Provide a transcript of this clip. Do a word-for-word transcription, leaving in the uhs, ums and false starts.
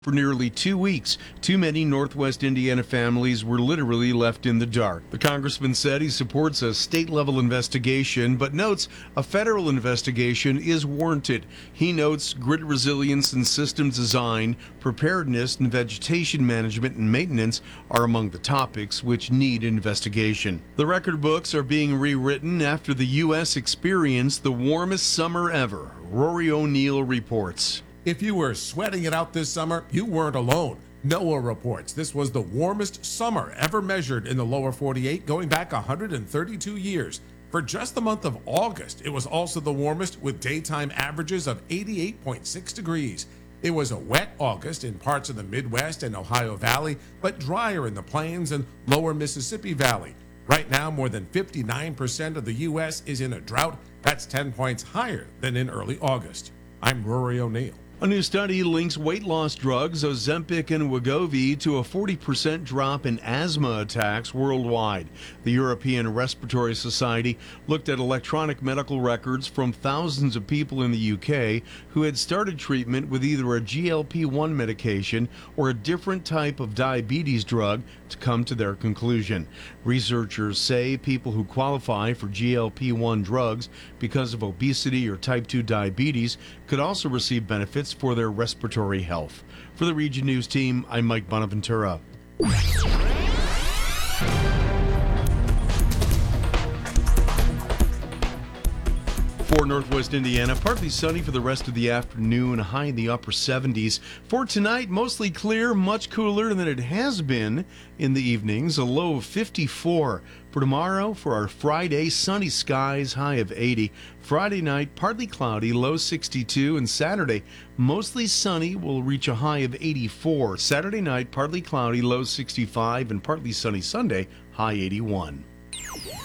For nearly two weeks, too many Northwest Indiana families were literally left in the dark. The congressman said he supports a state-level investigation, but notes a federal investigation is warranted. He notes grid resilience and systems design, preparedness, and vegetation management and maintenance are among the topics which need investigation. The record books are being rewritten after the U S experienced the warmest summer ever. Rory O'Neill reports. If you were sweating it out this summer, you weren't alone. NOAA reports this was the warmest summer ever measured in the lower forty-eight, going back one hundred thirty-two years. For just the month of August, it was also the warmest with daytime averages of eighty-eight point six degrees. It was a wet August in parts of the Midwest and Ohio Valley, but drier in the Plains and lower Mississippi Valley. Right now, more than fifty-nine percent of the U S is in a drought. That's ten points higher than in early August. I'm Rory O'Neill. A new study links weight loss drugs Ozempic and Wegovy to a forty percent drop in asthma attacks worldwide. The European Respiratory Society looked at electronic medical records from thousands of people in the U K who had started treatment with either a G L P one medication or a different type of diabetes drug to come to their conclusion. Researchers say people who qualify for G L P one drugs because of obesity or type two diabetes could also receive benefits for their respiratory health. For the Region News team, I'm Mike Bonaventura. For Northwest Indiana, partly sunny for the rest of the afternoon, high in the upper seventies. For tonight, mostly clear, much cooler than it has been in the evenings, a low of fifty-four. For tomorrow, for our Friday, sunny skies, high of eighty. Friday night, partly cloudy, low sixty-two. And Saturday, mostly sunny, will reach a high of eighty-four. Saturday night, partly cloudy, low sixty-five. And partly sunny Sunday, high eighty-one.